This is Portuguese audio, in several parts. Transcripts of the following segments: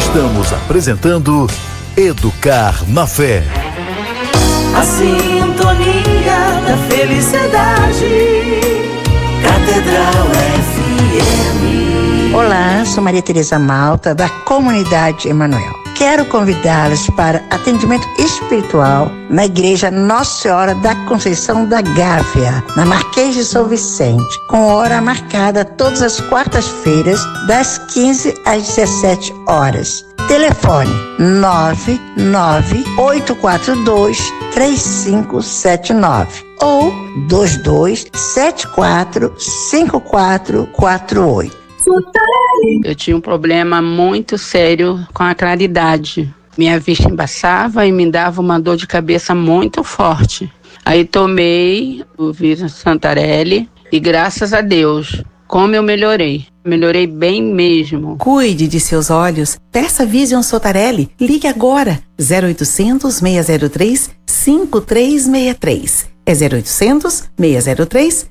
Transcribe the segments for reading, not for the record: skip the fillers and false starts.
Estamos apresentando Educar na Fé. A sintonia da felicidade. Catedral FM. Olá, sou Maria Tereza Malta, da Comunidade Emanuel. Quero convidá-los para atendimento espiritual na Igreja Nossa Senhora da Conceição da Gávea, na Marquês de São Vicente, com hora marcada todas as quartas-feiras, das 15 às 17 horas. Telefone 99842-3579 ou 2274-5448. Eu tinha um problema muito sério com a claridade. Minha vista embaçava e me dava uma dor de cabeça muito forte. Aí tomei o vírus Santarelli e graças a Deus, como eu melhorei. Melhorei bem mesmo. Cuide de seus olhos. Peça Vision Santarelli. Ligue agora. 0800 603 5363. É 0800 603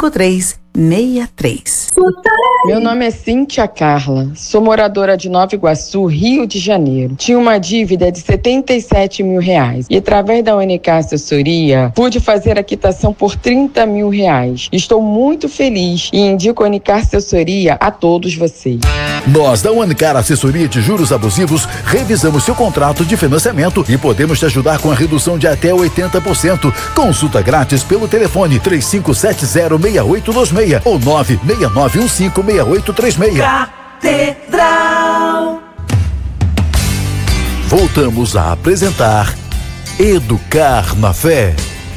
5363. Meu nome é Cíntia Carla, sou moradora de Nova Iguaçu, Rio de Janeiro. Tinha uma dívida de R$77 mil e através da UNK Assessoria pude fazer a quitação por R$30 mil. Estou muito feliz e indico a UNK Assessoria a todos vocês. Nós da UNK Assessoria de Juros Abusivos revisamos seu contrato de financiamento e podemos te ajudar com a redução de até 80%. Consulta grátis pelo telefone 3570-6826 ou 96915-6836. Catedral. Voltamos a apresentar Educar na Fé.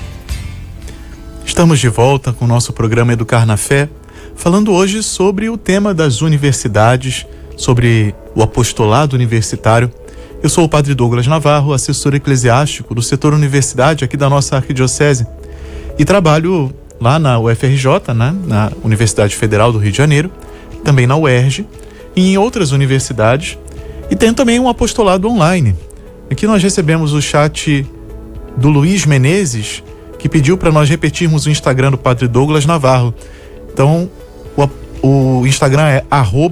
Estamos de volta com o nosso programa Educar na Fé, falando hoje sobre o tema das universidades, sobre o apostolado universitário. Eu sou o Padre Douglas Navarro, assessor eclesiástico do setor universidade aqui da nossa arquidiocese e trabalho lá na UFRJ, né, na Universidade Federal do Rio de Janeiro, também na UERJ e em outras universidades, e tenho também um apostolado online. Aqui nós recebemos o chat do Luiz Menezes, que pediu para nós repetirmos o Instagram do Padre Douglas Navarro. Então, o Instagram é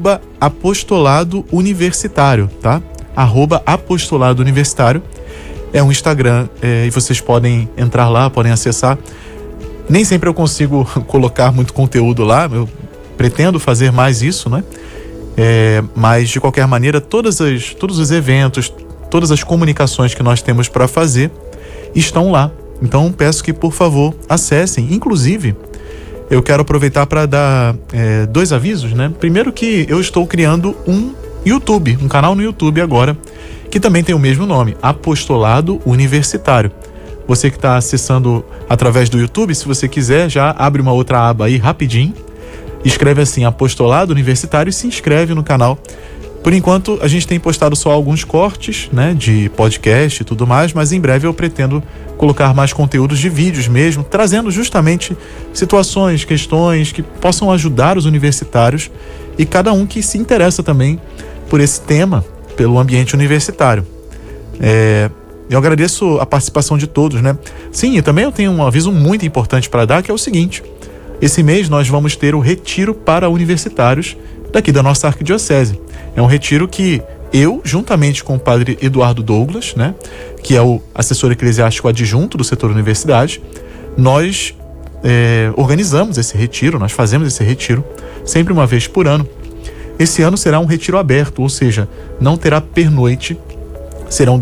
@apostoladouniversitário, tá? @apostoladouniversitário. É um Instagram e vocês podem entrar lá, podem acessar. Nem sempre eu consigo colocar muito conteúdo lá, eu pretendo fazer mais isso, né? Mas, de qualquer maneira, todos os eventos, todas as comunicações que nós temos para fazer estão lá. Então, peço que, por favor, acessem. Inclusive, eu quero aproveitar para dar 2 avisos, né? Primeiro que eu estou criando um canal no YouTube agora, que também tem o mesmo nome, Apostolado Universitário. Você que está acessando através do YouTube, se você quiser, já abre uma outra aba aí rapidinho, escreve assim, Apostolado Universitário, e se inscreve no canal. Por enquanto, a gente tem postado só alguns cortes, né, de podcast e tudo mais, mas em breve eu pretendo colocar mais conteúdos de vídeos mesmo, trazendo justamente situações, questões que possam ajudar os universitários e cada um que se interessa também por esse tema, pelo ambiente universitário. Eu agradeço a participação de todos, né? Sim, e também eu tenho um aviso muito importante para dar, que é o seguinte: esse mês nós vamos ter o retiro para universitários daqui da nossa arquidiocese. É um retiro que eu, juntamente com o Padre Eduardo Douglas, né, que é o assessor eclesiástico adjunto do setor universidade, nós organizamos esse retiro, nós fazemos esse retiro sempre uma vez por ano. Esse ano será um retiro aberto, ou seja, não terá pernoite, serão